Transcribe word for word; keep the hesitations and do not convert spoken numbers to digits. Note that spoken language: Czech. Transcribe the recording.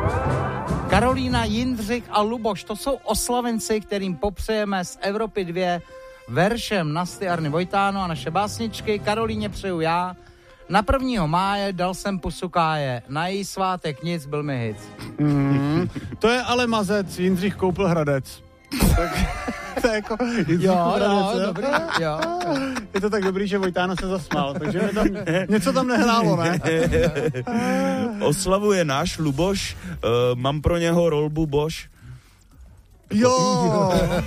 Karolína, Jindřich a Luboš, to jsou oslavenci, kterým popřejeme z Evropy dvě veršem Nasty Arny Vojtáno a naše básničky. Karolíně přeju já. Na prvního máje dal jsem pusu Káje, na její svátek nic, byl mi hit. Mm, to je ale mazec, Jindřich koupil Hradec. Tak, to je jako jo, Hradec, jo, dobrý, jo. Je to tak dobrý, že Vojtáno se zasmál, takže mi tam, něco tam nehrálo, ne? Oslavuje náš Luboš, uh, mám pro něho rolbu Bož. Jo!